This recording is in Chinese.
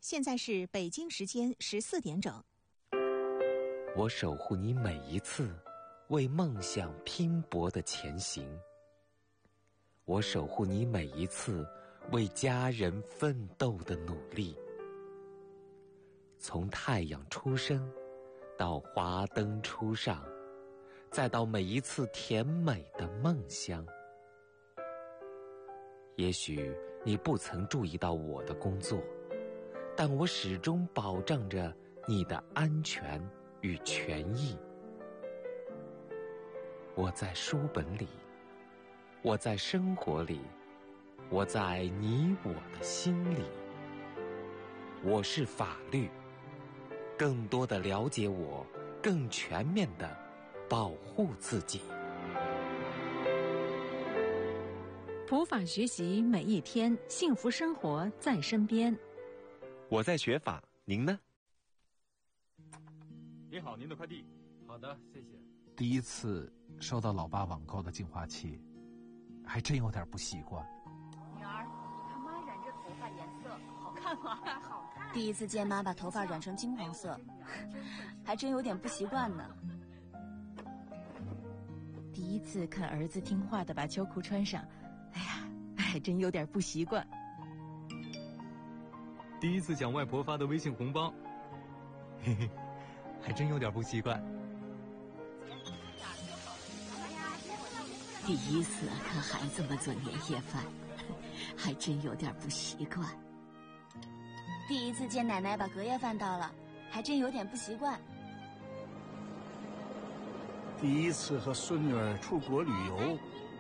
现在是北京时间14点整。 我守护你每一次为梦想拼搏的前行，我守护你每一次为家人奋斗的努力。从太阳出生到华灯初上，再到每一次甜美的梦乡。也许你不曾注意到我的工作，但我始终保障着你的安全与权益。我在书本里，我在生活里，我在你我的心里。我是法律，更多的了解我，更全面的保护自己。 普法学习每一天，幸福生活在身边。 我在学法，您呢？ 您好，您的快递。 好的，谢谢。 第一次收到老爸网购的净化器，还真有点不习惯。 女儿，你看妈染这头发颜色好看吗？好看。 第一次见妈把头发染成金黄色，还真有点不习惯呢。 第一次看儿子听话的把秋裤穿上，哎呀，还真有点不习惯。 第一次讲外婆发的微信红包，嘿嘿，还真有点不习惯。 第一次看孩子们做年夜饭，还真有点不习惯。 第一次见奶奶把隔夜饭倒了，还真有点不习惯。 第一次和孙女儿出国旅游，